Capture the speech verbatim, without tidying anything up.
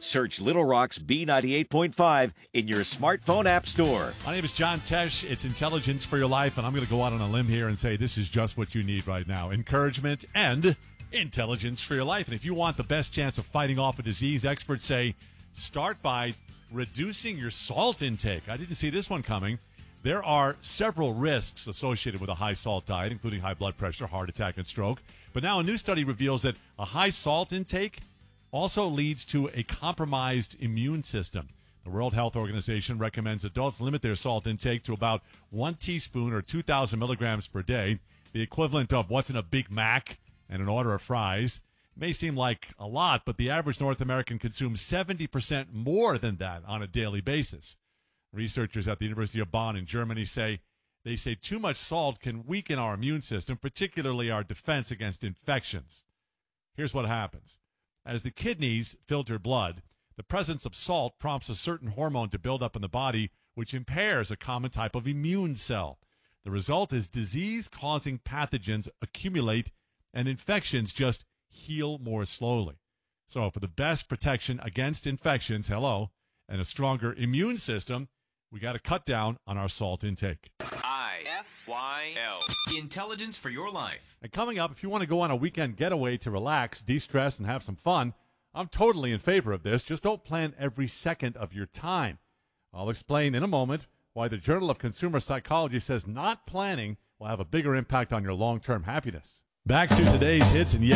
Search Little Rock's B ninety-eight point five in your smartphone app store. My name is John Tesh. It's Intelligence for Your Life, and I'm going to go out on a limb here and say this is just what you need right now. Encouragement and intelligence for your life. And if you want the best chance of fighting off a disease, experts say start by reducing your salt intake. I didn't see this one coming. There are several risks associated with a high salt diet, including high blood pressure, heart attack, and stroke. But now a new study reveals that a high salt intake also leads to a compromised immune system. The World Health Organization recommends adults limit their salt intake to about one teaspoon or two thousand milligrams per day, the equivalent of what's in a Big Mac and an order of fries. It may seem like a lot, but the average North American consumes seventy percent more than that on a daily basis. Researchers at the University of Bonn in Germany say they say too much salt can weaken our immune system, particularly our defense against infections. Here's what happens. As the kidneys filter blood, the presence of salt prompts a certain hormone to build up in the body, which impairs a common type of immune cell. The result is disease-causing pathogens accumulate and infections just heal more slowly. So for the best protection against infections, hello, and a stronger immune system, we got to cut down on our salt intake. I F Y L. Intelligence for Your Life. And coming up, if you want to go on a weekend getaway to relax, de-stress, and have some fun, I'm totally in favor of this. Just don't plan every second of your time. I'll explain in a moment why the Journal of Consumer Psychology says not planning will have a bigger impact on your long-term happiness. Back to today's hits, and yes,